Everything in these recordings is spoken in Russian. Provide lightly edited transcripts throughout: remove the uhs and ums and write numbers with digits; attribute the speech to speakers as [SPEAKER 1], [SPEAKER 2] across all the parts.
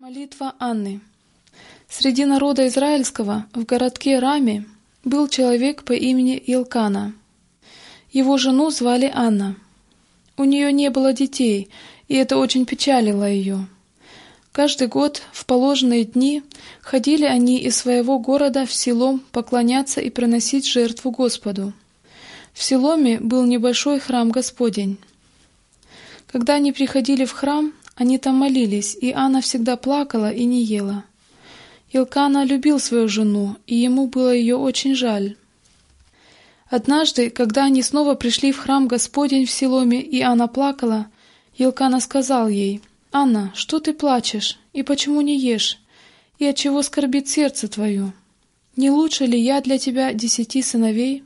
[SPEAKER 1] Молитва Анны. Среди народа израильского в городке Раме был человек по имени Илкана. Его жену звали Анна. У нее не было детей, и это очень печалило ее. Каждый год в положенные дни ходили они из своего города в село поклоняться и приносить жертву Господу. В Силоме был небольшой храм Господень. Когда они приходили в храм, они там молились, и Анна всегда плакала и не ела. Илкана любил свою жену, и ему было ее очень жаль. Однажды, когда они снова пришли в храм Господень в Силоме, и Анна плакала, Илкана сказал ей: «Анна, что ты плачешь, и почему не ешь, и отчего скорбит сердце твое? Не лучше ли я для тебя 10 сыновей?»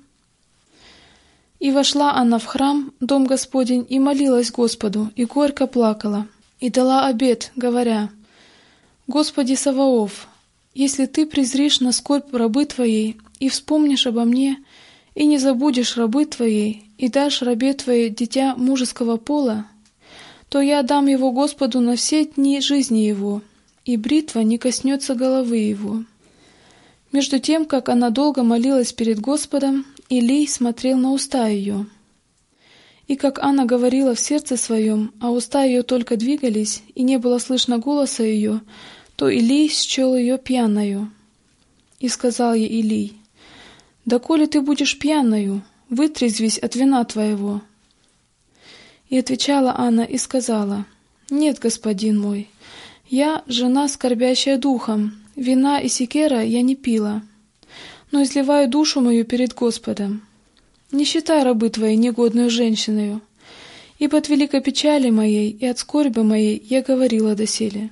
[SPEAKER 1] И вошла Анна в храм, дом Господень, и молилась Господу, и горько плакала, и дала обет, говоря: «Господи Саваоф, если ты презришь на скорбь рабы твоей, и вспомнишь обо мне, и не забудешь рабы твоей, и дашь рабе твоей дитя мужеского пола, то я дам его Господу на все дни жизни его, и бритва не коснется головы его». Между тем, как она долго молилась перед Господом, Илий смотрел на уста ее. И как Анна говорила в сердце своем, а уста ее только двигались, и не было слышно голоса ее, то Илий счел ее пьяною. И сказал ей Илий: «Доколе ты будешь пьяною, вытрезвись от вина твоего». И отвечала Анна и сказала: «Нет, господин мой, я жена, скорбящая духом, вина и секера я не пила, но изливаю душу мою перед Господом. Не считай рабы твоей негодную женщиною, ибо от великой печали моей и от скорби моей я говорила доселе».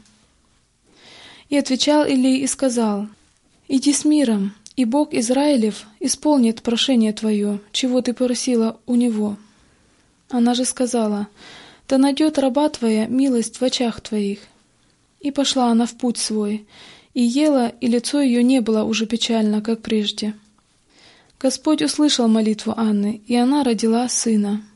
[SPEAKER 1] И отвечал Илий и сказал: «Иди с миром, и Бог Израилев исполнит прошение твое, чего ты просила у него». Она же сказала: «Да найдет раба твоя милость в очах твоих». И пошла она в путь свой, и ела, и лицо ее не было уже печально, как прежде. Господь услышал молитву Анны, и она родила сына.